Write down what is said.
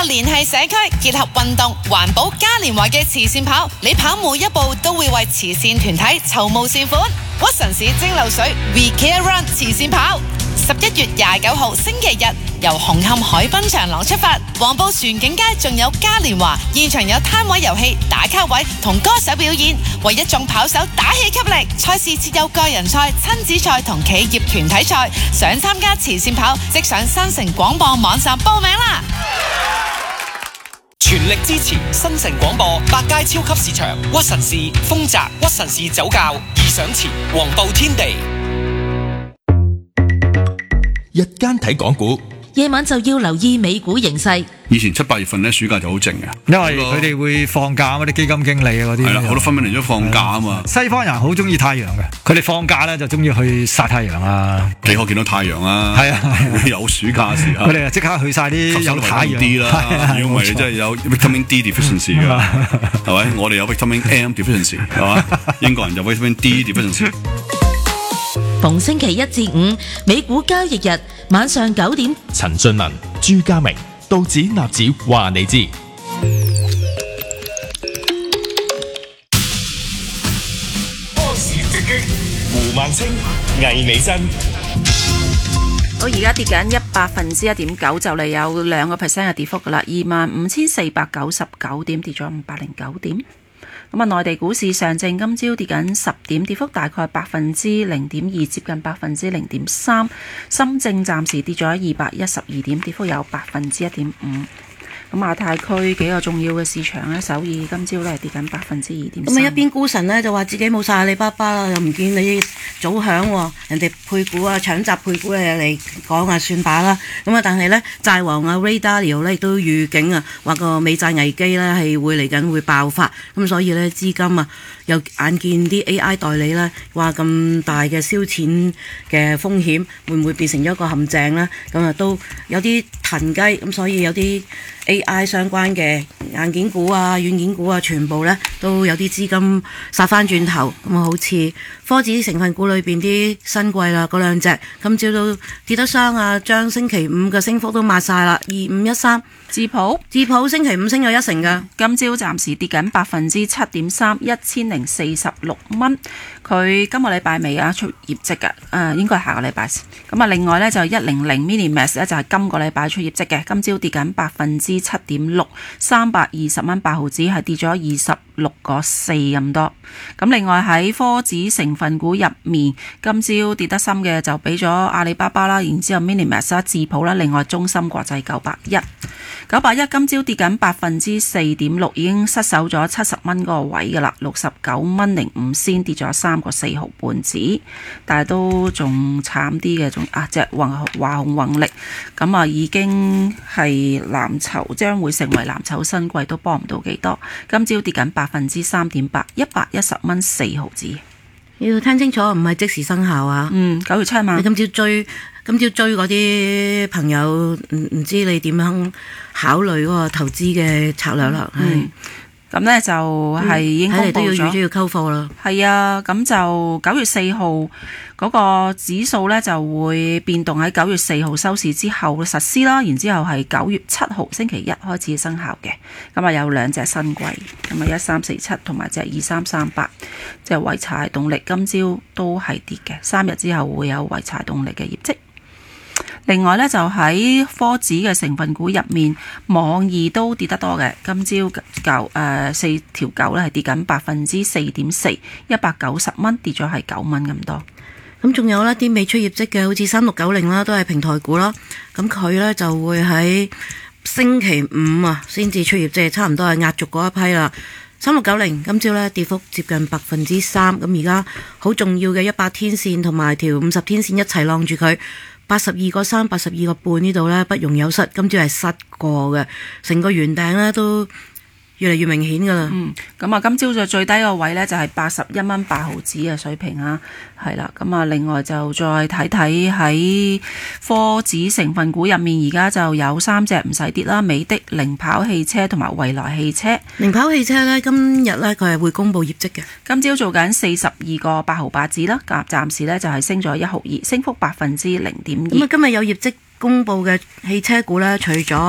聯繫社區，結合運動、環保嘉年華嘅慈善跑，你跑每一步都會為慈善團體籌募善款。屈臣氏蒸餾水 We Care Run 慈善跑，11月29號星期日由紅磡海濱長廊出發，黃埔船景街仲有嘉年華，現場有攤位遊戲、打卡位同歌手表演，為一眾跑手打氣給力。賽事設有個人賽、親子賽同企業團體賽，想參加慈善跑，即上新城廣播網站報名啦！ 全力支持新城廣播百佳超級市場、屈臣氏、豐澤、屈臣氏酒窖、義想前、黃埔天地。 日間睇港股， 夜晚就要留意美股形勢。 以前7、8月份咧，暑假就好靜嘅， 因為佢哋會放假嗰啲基金經理啊嗰啲。係啦， 好多分明嚟咗放假啊嘛。 西方人好中意太陽嘅，佢哋放假咧就中意去曬太陽啊。 幾可見到太陽啊？係啊，有暑假時候， 佢哋就即刻去曬啲有太陽啲啦。因為真係有 vitamin D deficiency 㗎，係咪？我哋有 vitamin M deficiency 係嘛？英國人有 vitamin D deficiency。 逢星期一至五，美股交易日晚上9點， 陳俊文、朱家明、道指納指話你知。 波士直擊，胡孟青、魏美珍。 好，而家跌緊1%，1.9%，就嚟有2%嘅跌幅噶啦，25,499點，跌咗509點。咁啊，內地股市上證今朝跌緊10點，跌幅大概0.2%，接近0.3%。深證暫時跌咗212點，跌幅有1.5%。咁亞太區幾個重要嘅市場咧，首爾今朝都係跌緊2.3%。 咁啊，一邊沽神咧就話自己冇晒阿里巴巴啦，又唔見你早響喎，人哋配股啊，搶閘配股嘅嚟講啊，算把啦。咁啊，但係咧債王啊 Ray Dalio 咧亦都預警啊，話個美債危機咧係會嚟緊會爆發，咁所以咧資金啊又眼見啲 AI 代理咧話咁大嘅燒錢嘅風險，會唔會變成咗一個陷阱咧？咁啊都有啲騰雞，咁所以有啲AI 相關嘅硬件股啊、軟件股啊，全部咧都有啲資金殺翻轉頭。咁啊，好似科指成分股裏邊啲新貴啦，嗰兩隻今朝都跌得傷啊，將星期五嘅升幅都抹晒啦。2513 智普星期五升咗1成㗎， 今朝暫時跌緊7.3%，1046蚊。佢今個禮拜尾出業績㗎，應該係下個禮拜。咁啊，另外咧就100 Minimax 咧就係今個禮拜出業績嘅，今朝跌緊7.6%，320蚊8毫子，係跌咗26.4咁多。咁另外喺科指成分股入面，今朝跌得深嘅就俾咗阿里巴巴啦，然之後 Minimax 啦、智普啦，另外中芯國際981今朝跌緊4.6%，已經失守咗70蚊嗰個位噶啦，69蚊05仙，跌咗3個4毫半子，但係都仲慘啲嘅，仲隻華虹宏力咁啊，已經係藍籌，將會成為藍籌新貴，都幫唔到幾多。今朝跌緊3.8%，110蚊4毫子。 要聽清楚，唔係即時生效啊。 9月7嘛。 你今朝追嗰啲朋友，唔知你點樣考慮嗰個投資嘅策略啦。 咁呢就係已經公布咗， 睇嚟都要溝貨啦。 係啊，咁就9月4號嗰個指數呢就會變動喺9月4號收市之後實施啦，然之後係9月7號星期一開始生效嘅。咁啊有2隻新貴，咁啊1347同埋隻2338，即係濰柴動力今朝都係跌嘅，3日之後會有濰柴動力嘅業績。另外呢，就喺科指嘅成分股入面，網易都跌得多嘅。今朝4條9咧係跌緊4.4%，190蚊，跌咗係9蚊咁多。 咁仲有呢啲未出業績嘅，好似3690啦，都係平台股啦。咁佢呢就會喺星期五啊先至出業績，差唔多係壓軸嗰一批啦。3690今朝呢跌幅接近3%，咁而家好重要嘅100天線同埋條50天線一齊晾住佢。82個3、82個半呢度呢，不容有失，今朝係失過嘅，成個圓頂呢都越嚟越明顯噶啦。 咁啊，今朝就最低個位呢，就係81蚊8毫子嘅水平啊，係啦。咁啊，另外就再睇睇喺科指成分股入面，而家就有3隻唔使跌啦，美的、零跑汽車同埋蔚來汽車。 零跑汽車呢，今日呢，佢係會公布業績嘅， 今朝做緊42個8毫8子啦，暫時呢就係升咗1毫2，升幅0.2%。 咁啊，今日有業績公布嘅汽車股呢，除咗